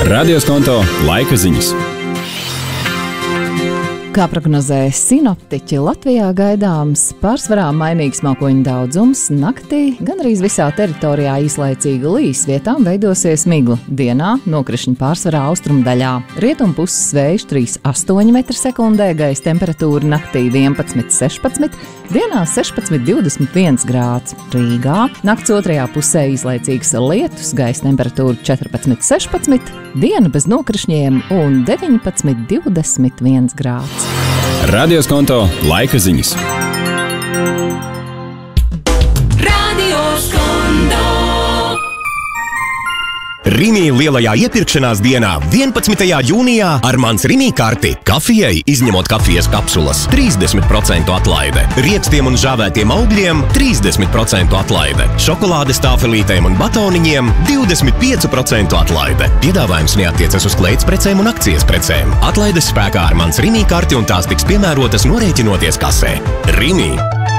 Radioskonto laika ziņas. Kā prognozē sinoptiķi, Latvijā gaidāms pārsvarā mainīgs mākoņu daudzums. Naktī gan arī visā teritorijā īslaicīgi līs, vietām veidosies migla. Dienā nokrišņi pārsvarā austrumu daļā. Rietumpuses vējš 3,8 m/sekundē, gaisa temperatūra naktī 11,16, dienā 16,21 grāds. Rīgā nakts otrajā pusē īslaicīgs lietus, gaisa temperatūra 14,16, diena bez nokrišņiem un 19,21 grāds. Radioskonto laika ziņas. Rimi lielajā iepirkšanās dienā 11. jūnijā ar mans Rimi karti kafijai, izņemot kafijas kapsulas, 30% atlaide, riekstiem un žāvētiem augļiem 30% atlaide, šokolādes tāfelītēm un batoniņiem 25% atlaide. Piedāvājums neattiecas uz kleitas precēm un akcijas precēm. Atlaides spēkā ar mans Rimi karti un tās tiks piemērotas norēķinoties kasē. Rimi.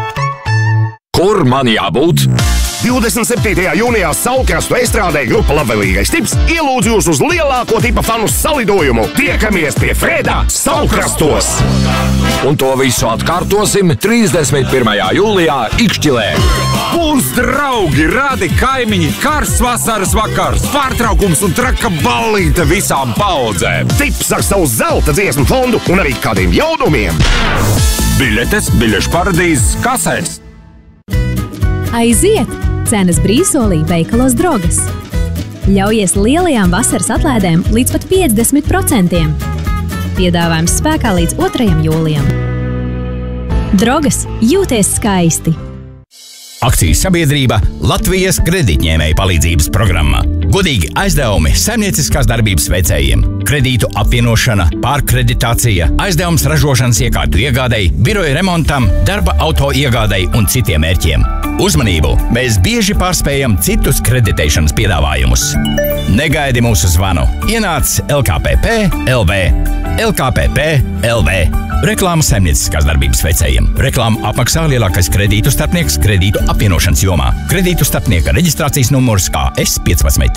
Kur man jābūt? 27. jūnijā Saulkrastu estrādē grupa Labvēlīgais tips ielūdz jūs uz lielāko tipa fanu salidojumu. Tiekamies pie Fredā Saulkrastos! Un to visu atkārtosim 31. jūlijā Ikšķilē. Būs draugi, radi, kaimiņi, karsts vasaras vakars, pārtraukums un traka ballīte visām paudzēm. Tips ar savu zelta dziesmu fondu un arī kādiem jaunumiem. Biļetes biļešu paradīzes kasēs. Aiziet! Cenas brīvsolī veikalos Drogas. Ļaujies lielajām vasaras atlaidēm līdz pat 50%. Piedāvājums spēkā līdz 2. jūlijam. Drogas, jūties skaisti! Akcijas sabiedrība Latvijas kredītņēmēju palīdzības programma. Godīgi aizdevumi saimnieciskās darbības veicējiem, kredītu apvienošana, pārkreditācija, aizdevums ražošanas iekārtu iegādei, biroja remontam, darba auto iegādei un citiem mērķiem. Uzmanību! Mēs bieži pārspējam citus kreditēšanas piedāvājumus. Negaidi mūsu zvanu. Ienāc LKPP LV. LKPP LV. Reklāma saimnieciskās darbības veicējiem. Reklāmu apmaksā lielākais kredītu starpnieks kredītu apvienošanas jomā. Kredītu starpnieka reģistrācijas numurs KS15.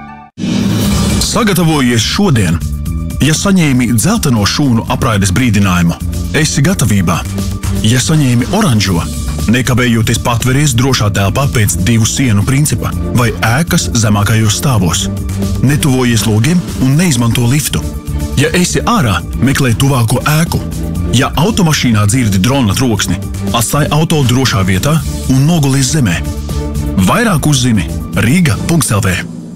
Sagatavojies šodien! Ja saņēmi dzelteno šūnu apraides brīdinājumu, esi gatavībā. Ja saņēmi oranžo, nekavējoties patveries drošā telpā pēc 2 sienu principa vai ēkas zemākajos stāvos. Netuvojies logiem un neizmanto liftu. Ja esi ārā, meklē tuvāko ēku. Ja automašīnā dzirdi drona troksni, atstāj auto drošā vietā un nogulies zemē. Vairāk uzzini Riga.lv.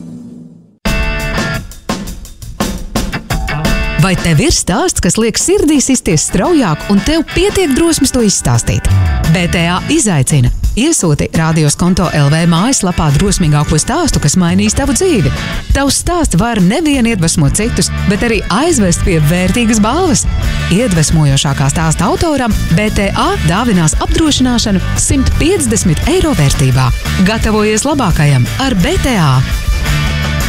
Vai tev ir stāsts, kas liek sirdī sisties straujāk un tev pietiek drosmes to izstāstīt? BTA izaicina. Iesūti Radioskonto LV mājaslapā drosmīgāko stāstu, kas mainīs tavu dzīvi. Tavs stāsts var nevien iedvesmot citus, bet arī aizvest pie vērtīgas balvas. Iedvesmojošākā stāsta autoram BTA dāvinās apdrošināšanu 150 € vērtībā. Gatavojies labākajam ar BTA!